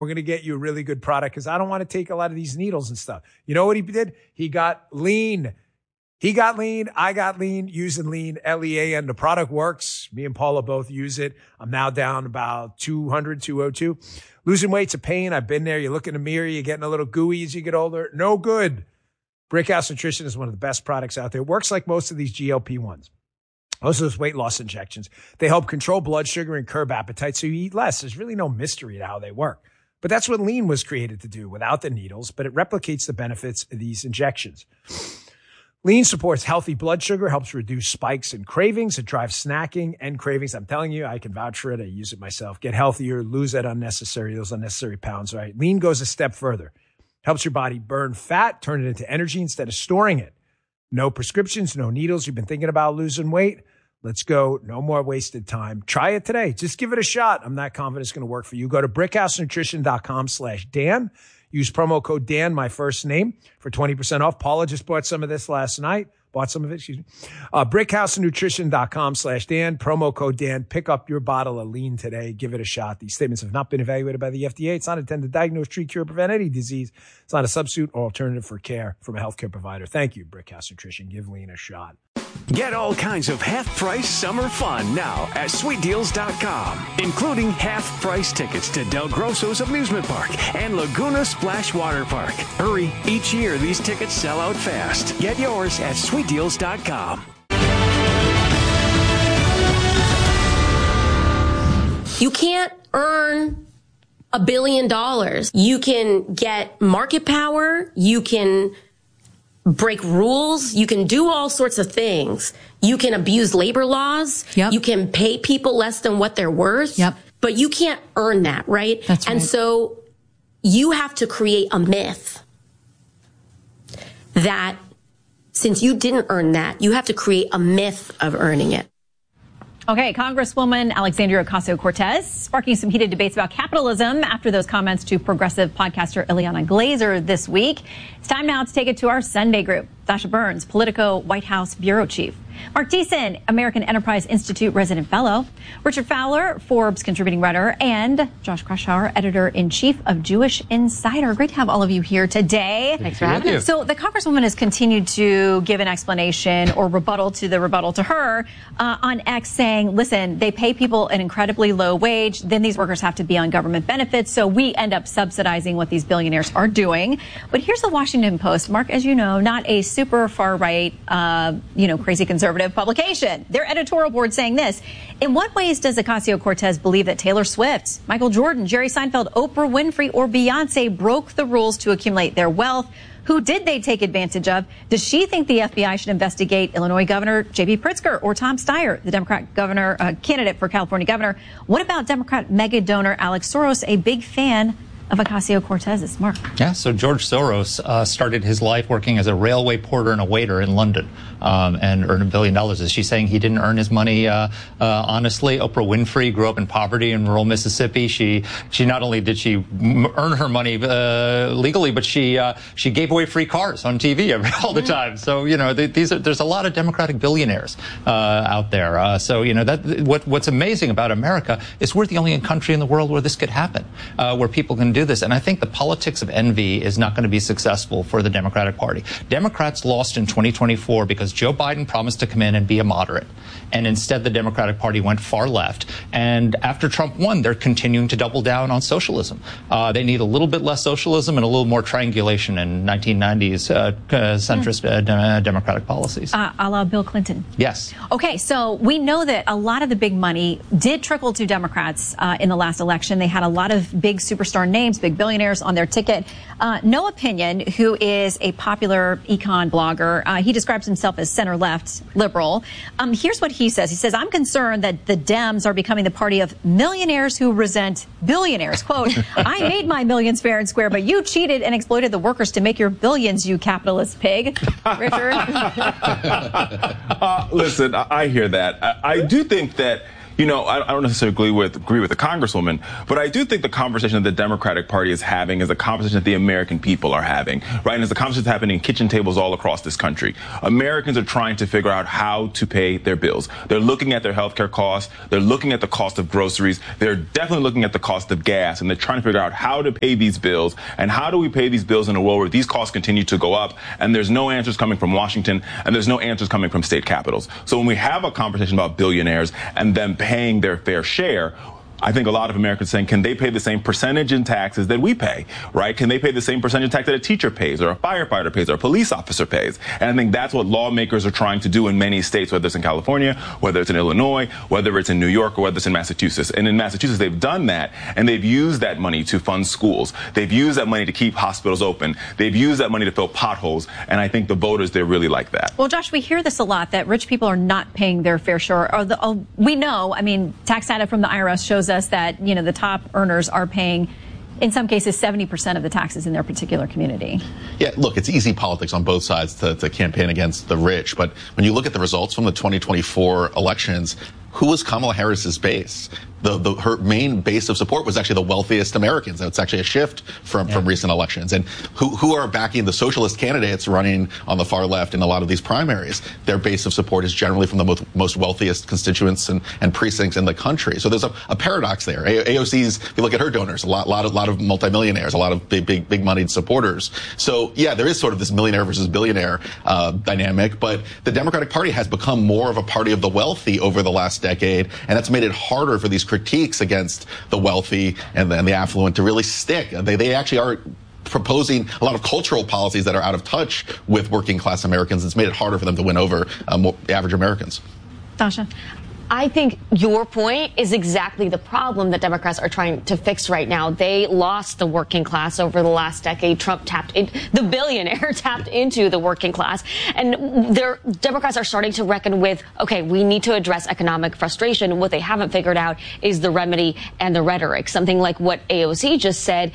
We're going to get you a really good product because I don't want to take a lot of these needles and stuff. You know what he did? He got lean. He got lean. I got lean using lean, Lean. The product works. Me and Paula both use it. I'm now down about 200, 202. Losing weight's a pain. I've been there. You look in the mirror, you're getting a little gooey as you get older. No good. Brickhouse Nutrition is one of the best products out there. It works like most of these GLP-1s. Most of those weight loss injections. They help control blood sugar and curb appetite so you eat less. There's really no mystery to how they work. But that's what lean was created to do without the needles, but it replicates the benefits of these injections. Lean supports healthy blood sugar, helps reduce spikes and cravings. It drives snacking and cravings. I'm telling you, I can vouch for it. I use it myself. Get healthier, lose those unnecessary pounds, right? Lean goes a step further. Helps your body burn fat, turn it into energy instead of storing it. No prescriptions, no needles. You've been thinking about losing weight? Let's go. No more wasted time. Try it today. Just give it a shot. I'm not confident it's going to work for you. Go to brickhousenutrition.com/Dan. Use promo code Dan, my first name, for 20% off. Paula just bought some of this last night. Brickhousenutrition.com/Dan. Promo code Dan. Pick up your bottle of lean today. Give it a shot. These statements have not been evaluated by the FDA. It's not intended to diagnose, treat, cure, prevent any disease. It's not a substitute or alternative for care from a healthcare provider. Thank you, Brickhouse Nutrition. Give lean a shot. Get all kinds of half-price summer fun now at sweetdeals.com, including half-price tickets to Del Grosso's amusement park and Laguna Splash Water Park. Hurry, each year these tickets sell out fast. Get yours at sweetdeals.com. You can't earn $1 billion. You can get market power. You can break rules. You can do all sorts of things. You can abuse labor laws. Yep. You can pay people less than what they're worth. Yep. But you can't earn that, right? That's right. And so you have to create a myth that since you didn't earn that, you have to create a myth of earning it. Okay, Congresswoman Alexandria Ocasio-Cortez sparking some heated debates about capitalism after those comments to progressive podcaster Ileana Glazer this week. It's time now to take it to our Sunday group. Sasha Burns, Politico White House Bureau Chief. Mark Thiessen, American Enterprise Institute Resident Fellow. Richard Fowler, Forbes contributing writer. And Josh Kraushaar, Editor-in-Chief of Jewish Insider. Great to have all of you here today. Thanks for having us. So the Congresswoman has continued to give an explanation or rebuttal to her on X saying, listen, they pay people an incredibly low wage. Then these workers have to be on government benefits. So we end up subsidizing what these billionaires are doing. But here's the Washington Post. Mark, as you know, not a super far right, crazy conservative publication. Their editorial board saying this: in what ways does Ocasio-Cortez believe that Taylor Swift, Michael Jordan, Jerry Seinfeld, Oprah Winfrey, or Beyonce broke the rules to accumulate their wealth? Who did they take advantage of? Does she think the FBI should investigate Illinois Governor J.B. Pritzker or Tom Steyer, the Democrat governor candidate for California governor? What about Democrat mega donor Alex Soros, a big fan of Ocasio-Cortez's? Mark. Yeah, so George Soros started his life working as a railway porter and a waiter in London and earned $1 billion. Is she saying he didn't earn his money honestly? Oprah Winfrey grew up in poverty in rural Mississippi. She not only did she earn her money legally, but she gave away free cars on TV all the time. So, there's a lot of Democratic billionaires out there. So, what's amazing about America is we're the only country in the world where this could happen, where people can do this. And I think the politics of envy is not going to be successful for the Democratic Party. Democrats lost in 2024 because Joe Biden promised to come in and be a moderate. And instead, the Democratic Party went far left. And after Trump won, they're continuing to double down on socialism. They need a little bit less socialism and a little more triangulation in 1990s centrist Democratic policies. A la Bill Clinton. Yes. Okay, so we know that a lot of the big money did trickle to Democrats in the last election. They had a lot of big superstar names, big billionaires on their ticket. No Opinion, who is a popular econ blogger, he describes himself as center-left liberal. Here's what he says. He says, I'm concerned that the Dems are becoming the party of millionaires who resent billionaires. Quote, I made my millions fair and square, but you cheated and exploited the workers to make your billions, you capitalist pig. Richard? Listen, I hear that. I do think that I don't necessarily agree with the Congresswoman, but I do think the conversation that the Democratic Party is having is a conversation that the American people are having, right? And it's a conversation that's happening in kitchen tables all across this country. Americans are trying to figure out how to pay their bills. They're looking at their healthcare costs. They're looking at the cost of groceries. They're definitely looking at the cost of gas, and they're trying to figure out how to pay these bills. And how do we pay these bills in a world where these costs continue to go up, and there's no answers coming from Washington, and there's no answers coming from state capitals. So when we have a conversation about billionaires and them paying their fair share, I think a lot of Americans are saying, can they pay the same percentage in taxes that we pay, right? Can they pay the same percentage in tax that a teacher pays or a firefighter pays or a police officer pays? And I think that's what lawmakers are trying to do in many states, whether it's in California, whether it's in Illinois, whether it's in New York, or whether it's in Massachusetts. And in Massachusetts, they've done that, and they've used that money to fund schools. They've used that money to keep hospitals open. They've used that money to fill potholes. And I think the voters, they really like that. Well, Josh, we hear this a lot, that rich people are not paying their fair share. We know, tax data from the IRS shows us that, the top earners are paying, in some cases, 70% of the taxes in their particular community. Yeah, look, it's easy politics on both sides to campaign against the rich. But when you look at the results from the 2024 elections, who was Kamala Harris's base? Her main base of support was actually the wealthiest Americans. It's actually a shift from recent elections. And who are backing the socialist candidates running on the far left in a lot of these primaries? Their base of support is generally from the most wealthiest constituents and precincts in the country. So there's a paradox there. AOC's, if you look at her donors, a lot of multimillionaires, a lot of big moneyed supporters. So yeah, there is sort of this millionaire versus billionaire dynamic, but the Democratic Party has become more of a party of the wealthy over the last decade, and that's made it harder for these critiques against the wealthy and the affluent to really stick. They actually are proposing a lot of cultural policies that are out of touch with working class Americans. It's made it harder for them to win over average Americans. Dasha? I think your point is exactly the problem that Democrats are trying to fix right now. They lost the working class over the last decade. Trump the billionaire tapped into the working class. And Democrats are starting to reckon with, okay, we need to address economic frustration. What they haven't figured out is the remedy and the rhetoric. Something like what AOC just said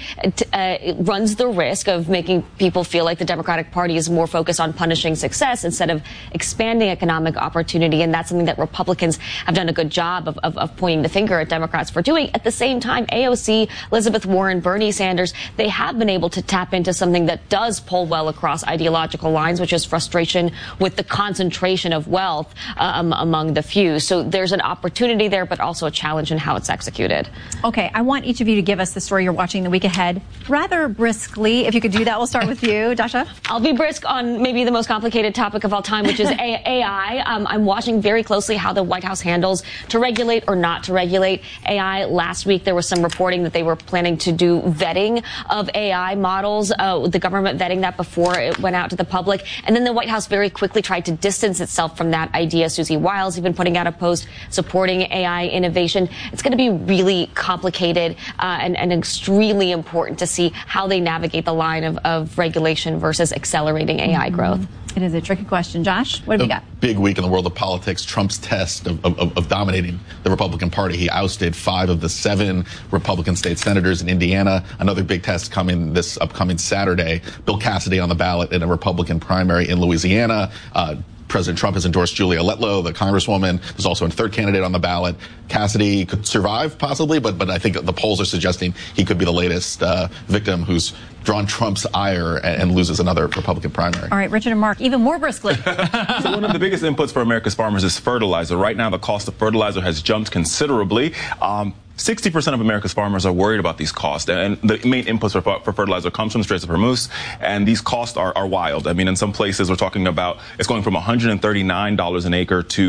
runs the risk of making people feel like the Democratic Party is more focused on punishing success instead of expanding economic opportunity. And that's something that Republicans have done a good job of pointing the finger at Democrats for doing. At the same time, AOC, Elizabeth Warren, Bernie Sanders, they have been able to tap into something that does pull well across ideological lines, which is frustration with the concentration of wealth among the few. So there's an opportunity there, but also a challenge in how it's executed. Okay, I want each of you to give us the story you're watching the week ahead, rather briskly. If you could do that, we'll start with you, Dasha. I'll be brisk on maybe the most complicated topic of all time, which is AI. I'm watching very closely how the White House handles to regulate or not to regulate AI. Last week, there was some reporting that they were planning to do vetting of AI models, the government vetting that before it went out to the public. And then the White House very quickly tried to distance itself from that idea. Susie Wiles even putting out a post supporting AI innovation. It's going to be really complicated and extremely important to see how they navigate the line of regulation versus accelerating AI growth. It is a tricky question. Josh, what have you got? Big week in the world of politics. Trump's test of dominating the Republican Party. He ousted 5 of the 7 Republican state senators in Indiana. Another big test coming this upcoming Saturday. Bill Cassidy on the ballot in a Republican primary in Louisiana. President Trump has endorsed Julia Letlow, the congresswoman. There's also a third candidate on the ballot. Cassidy could survive, possibly, but I think the polls are suggesting he could be the latest victim who's drawn Trump's ire and loses another Republican primary. All right, Richard and Mark, even more briskly. So one of the biggest inputs for America's farmers is fertilizer. Right now, the cost of fertilizer has jumped considerably. 60% of America's farmers are worried about these costs, and the main inputs for fertilizer comes from the Straits of Hormuz, and these costs are wild. I mean, in some places we're talking about it's going from $139 an acre to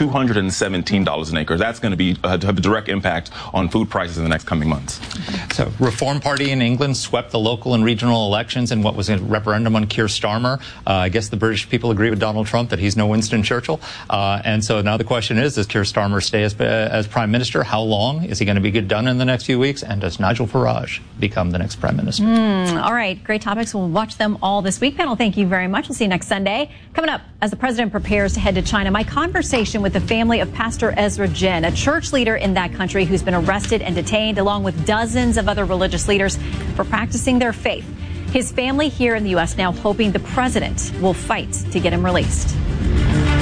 $217 an acre. That's going to have a direct impact on food prices in the next coming months. So, Reform Party in England swept the local and regional elections in what was a referendum on Keir Starmer. I guess the British people agree with Donald Trump that he's no Winston Churchill, and so now the question is, does Keir Starmer stay as Prime Minister? How long is he going to be done in the next few weeks? And does Nigel Farage become the next Prime Minister? All right, great topics. We'll watch them all this week. Panel, thank you very much. We'll see you next Sunday. Coming up, as the president prepares to head to China, my conversation with the family of Pastor Ezra Jin, a church leader in that country who's been arrested and detained, along with dozens of other religious leaders for practicing their faith. His family here in the U.S. now hoping the president will fight to get him released.